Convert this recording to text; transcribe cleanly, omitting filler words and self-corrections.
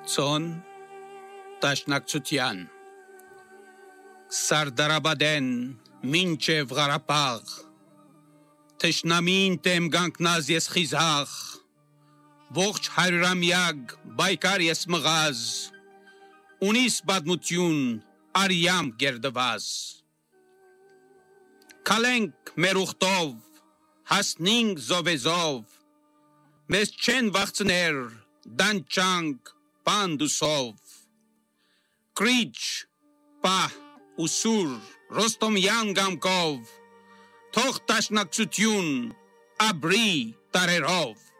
Ծոն տաշնակցության Սարդարաբադեն մինչև Ղարաբաղ Թշնամին դեմ գանկնած ես խիզախ ողջ հարյուրամյակ բայկար ես մղած ունիս պատմություն արյամ գերդված Կալենք մեր ուխտով հասնինք զովեզով մեզ չեն վախցներ դանչանք Pandusov Krich Pa Usur Rostomyan Gamkov Թող տաշնակցություն ապրի տարերով